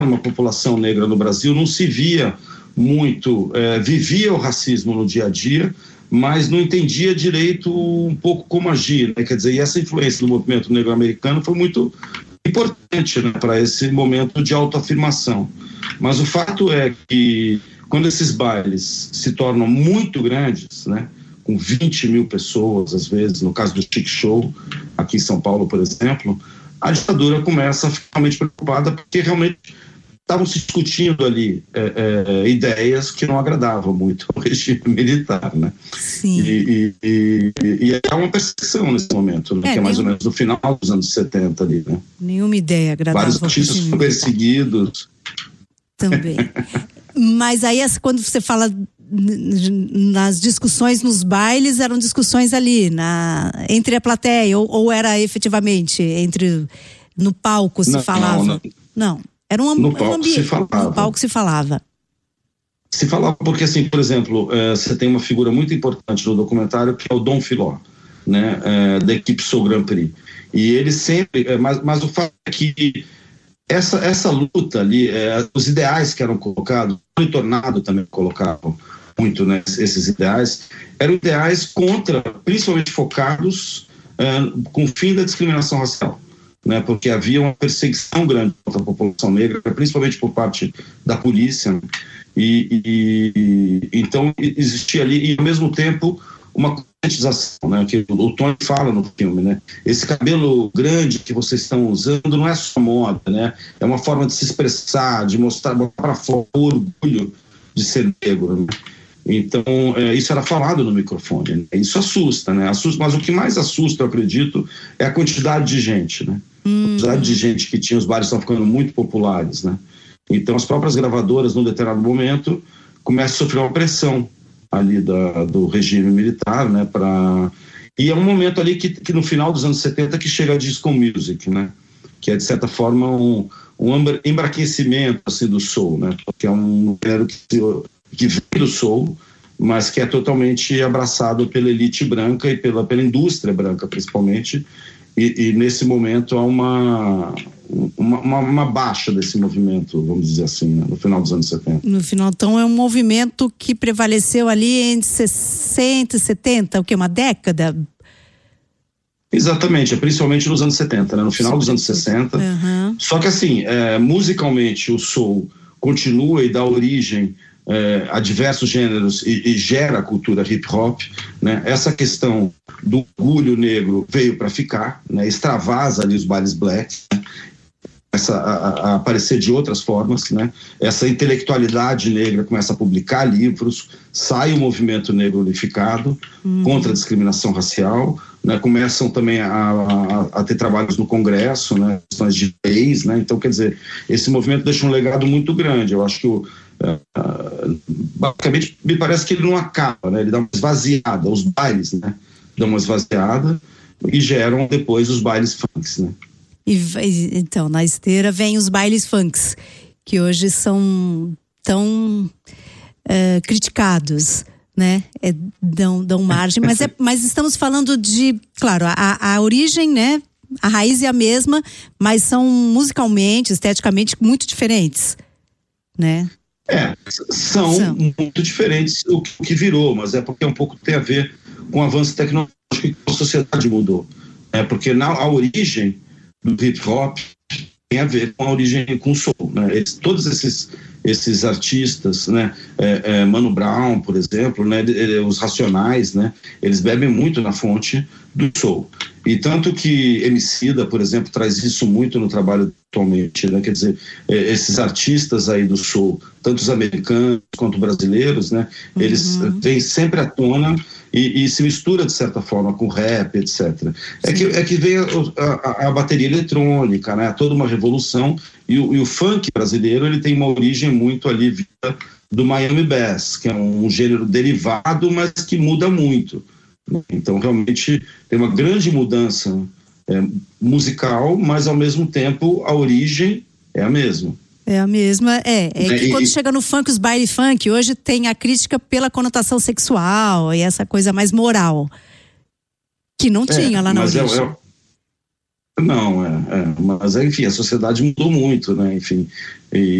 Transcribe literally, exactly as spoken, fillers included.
uma população negra no Brasil não se via muito, é, vivia o racismo no dia a dia, mas não entendia direito um pouco como agir, né? Quer dizer, e essa influência do movimento negro americano foi muito importante, né, para esse momento de autoafirmação. Mas o fato é que quando esses bailes se tornam muito grandes, né, com vinte mil pessoas, às vezes, no caso do Chic Show, aqui em São Paulo, por exemplo, a ditadura começa a ficar realmente preocupada, porque realmente estavam se discutindo ali é, é, ideias que não agradavam muito ao regime militar, né? Sim. E, e, e, e há uma perseguição nesse momento, né? É, que é mais nenhum... ou menos no final dos anos setenta ali, né? Nenhuma ideia agradava. Vários artistas foram perseguidos. Também. Mas aí, quando você fala nas discussões nos bailes, eram discussões ali, na, entre a plateia, ou, ou era efetivamente entre no palco se não, falava? Não, não. não. Era um, no um palco ambiente. se falava. No palco se falava. Se falava porque, assim, por exemplo, é, você tem uma figura muito importante no documentário que é o Dom Filó, né, é, da equipe Soul Grand Prix. E ele sempre, é, mas, mas o fato é que essa, essa luta ali, é, os ideais que eram colocados, o Tornado também colocavam muito, né, esses ideais, eram ideais contra, principalmente focados é, com o fim da discriminação racial, né, porque havia uma perseguição grande contra a população negra, principalmente por parte da polícia, né, e, e então existia ali, e ao mesmo tempo uma conscientização, né, que o, o Tony fala no filme, né, esse cabelo grande que vocês estão usando não é só moda, né, é uma forma de se expressar, de mostrar para fora o orgulho de ser negro, né? Então, é, isso era falado no microfone, né? Isso assusta, né? Assusta, mas o que mais assusta, eu acredito, é a quantidade de gente, né? Hum. A quantidade de gente que tinha, os bares estão ficando muito populares, né? Então, as próprias gravadoras, num determinado momento, começam a sofrer uma pressão ali da, do regime militar, né? Pra... E é um momento ali que, que, no final dos anos setenta, que chega a disco music, né? Que é, de certa forma, um, um embraquecimento, assim, do soul, né? Porque é um gênero que se... que vem do soul, mas que é totalmente abraçado pela elite branca e pela, pela indústria branca, principalmente, e, e nesse momento há uma, uma, uma, uma baixa desse movimento, vamos dizer assim, né, no final dos anos setenta. No final, então, é um movimento que prevaleceu ali entre sessenta e setenta, o que, uma década? Exatamente, principalmente nos anos setenta, né, no final dos anos sessenta. Uhum. Só que assim, é, musicalmente o soul continua e dá origem É, a diversos gêneros e, e gera a cultura hip hop, né? Essa questão do orgulho negro veio para ficar, né? Extravasa ali os bailes blacks, né? Começa a, a, a aparecer de outras formas, né? Essa intelectualidade negra começa a publicar livros, sai o movimento negro unificado uhum. contra a discriminação racial, né? Começam também a, a, a ter trabalhos no Congresso, né? Questões de leis, né? Então, quer dizer, esse movimento deixa um legado muito grande. Eu acho que o Uh, basicamente me parece que ele não acaba, né? Ele dá uma esvaziada, os bailes, né? Dão uma esvaziada e geram depois os bailes funks, né? E, então, na esteira vem os bailes funks, que hoje são tão uh, criticados, né? É, dão, dão margem, mas, é, mas estamos falando de, claro, a, a origem, né? A raiz é a mesma, mas são musicalmente, esteticamente muito diferentes, né? É, são, são muito diferentes o que, o que virou, mas é porque um pouco tem a ver com o avanço tecnológico que a sociedade mudou. É porque na a origem do hip hop tem a ver com a origem com o soul, né? Eles, todos esses esses artistas, né, é, é, Mano Brown, por exemplo, né, os Racionais, né, eles bebem muito na fonte do soul. E tanto que Emicida, por exemplo, traz isso muito no trabalho atualmente, né, quer dizer, é, esses artistas aí do soul, tanto os americanos quanto brasileiros, né, uhum. eles vêm sempre à tona e, e se mistura de certa forma com rap, etcétera. É que, é que vem a, a, a bateria eletrônica, né, toda uma revolução. E o, e o funk brasileiro, ele tem uma origem muito ali vinda do Miami Bass, que é um gênero derivado, mas que muda muito. Então, realmente, tem uma grande mudança é, musical, mas, ao mesmo tempo, a origem é a mesma. É a mesma, é. É que e, quando chega no funk, os baile funk, hoje tem a crítica pela conotação sexual e essa coisa mais moral, que não tinha é, lá na origem. É, é, Não, é, é, mas enfim, a sociedade mudou muito, né? Enfim, e